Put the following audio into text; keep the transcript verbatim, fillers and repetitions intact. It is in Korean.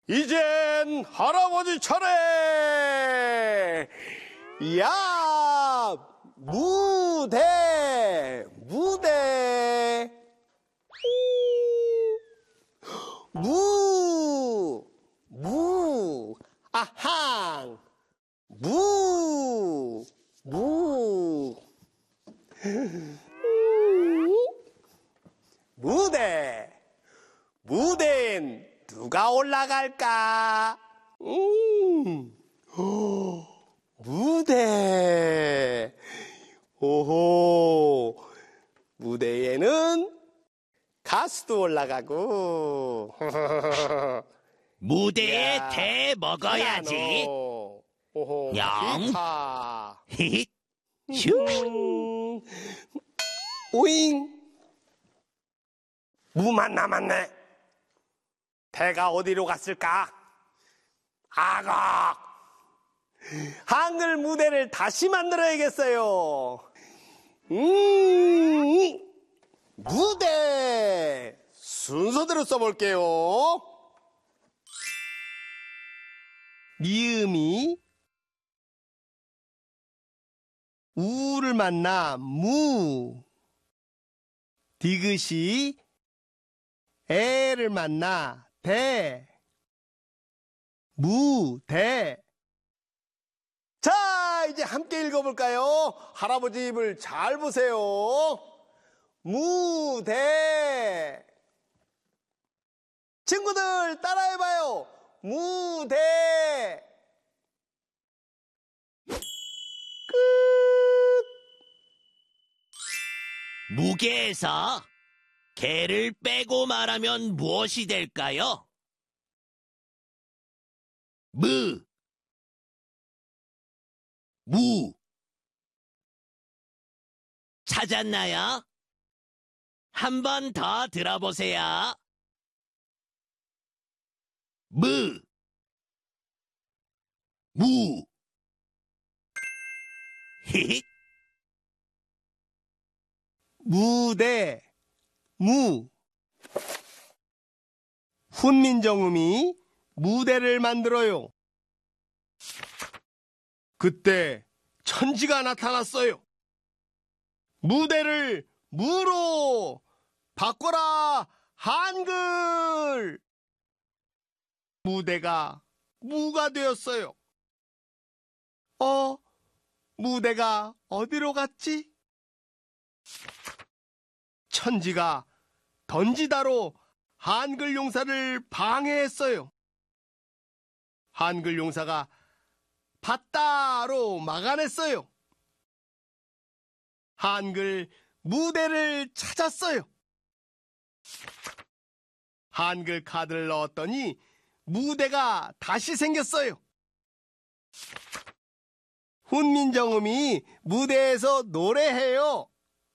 이젠 할아버지 차례! 야! 무대! 무대! 무! 무! 아항! 무! 무! 무대! 무대엔 누가 올라갈까? 음, 오, 무대. 오호, 무대에는 가수도 올라가고. 무대에 야, 대 먹어야지. 피아노. 오호, 영. 기타. 히힛. 슈. 음, 오잉. 무만 남았네. 배가 어디로 갔을까? 아각! 한글 무대를 다시 만들어야겠어요. 음, 무대! 순서대로 써볼게요. 미음이 우를 만나 무. 디귿이 애를 만나 대. 무대. 자, 이제 함께 읽어볼까요? 할아버지 입을 잘 보세요. 무대. 친구들 따라해봐요. 무대. 끝. 무게에서 개를 빼고 말하면 무엇이 될까요? 무, 무. 찾았나요? 한 번 더 들어보세요. 무, 무. 히힛. 무대. 무. 훈민정음이 무대를 만들어요. 그때 천지가 나타났어요. 무대를 무로 바꿔라 한글. 무대가 무가 되었어요. 어? 무대가 어디로 갔지? 천지가 던지다로 한글 용사를 방해했어요. 한글 용사가 받다로 막아냈어요. 한글 무대를 찾았어요. 한글 카드를 넣었더니 무대가 다시 생겼어요. 훈민정음이 무대에서 노래해요.